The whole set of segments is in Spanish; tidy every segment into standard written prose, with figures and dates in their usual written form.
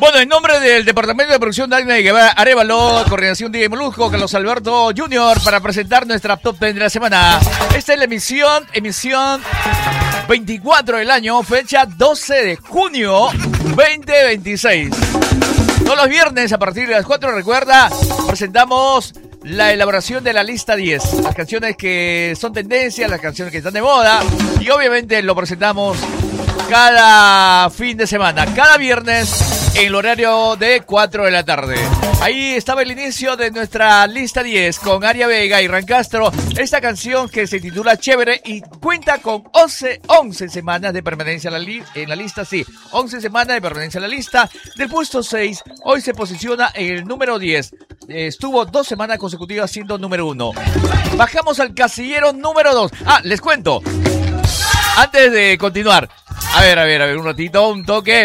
Bueno, en nombre del Departamento de Producción de Agnes Guevara Arévalo, Coordinación de Molusco, Carlos Alberto Jr., para presentar nuestra Top 10 de la semana. Esta es la emisión 24 del año, fecha 12 de junio 2026. Todos los viernes a partir de las 4, recuerda, presentamos la elaboración de la lista 10. Las canciones que son tendencia, las canciones que están de moda. Y obviamente lo presentamos cada fin de semana, cada viernes en el horario de 4 de la tarde. Ahí estaba el inicio de nuestra lista 10 con Aria Vega y Rancastro. Esta canción que se titula Chévere y cuenta con 11 semanas de permanencia en la lista, sí. 11 semanas de permanencia en la lista. Del puesto 6, hoy se posiciona en el número 10. Estuvo 2 semanas consecutivas siendo número 1. Bajamos al casillero número 2. Les cuento. Antes de continuar. A ver, un ratito, un toque.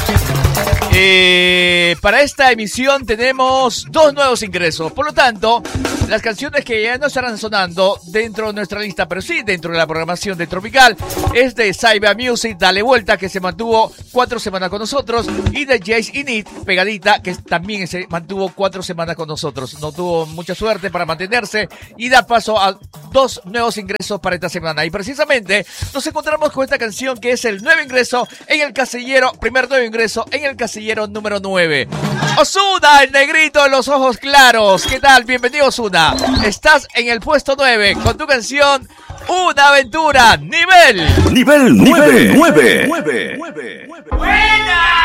Para esta emisión tenemos 2 nuevos ingresos. Por lo tanto, las canciones que ya no estarán sonando dentro de nuestra lista, pero sí dentro de la programación de Tropical, es de Saiba Music, Dale Vuelta, que se mantuvo 4 semanas con nosotros, y de Jace Init, Pegadita, que también se mantuvo 4 semanas con nosotros. No tuvo mucha suerte para mantenerse y da paso a 2 nuevos ingresos para esta semana. Y precisamente nos encontramos con esta canción que es el nuevo ingreso en el casillero, primer nuevo ingreso en el casillero número 9. Ozuna, el negrito de los ojos claros. ¿Qué tal? Bienvenido, Ozuna. Estás en el puesto 9 con tu canción Una Aventura, nivel 9. ¡Buena!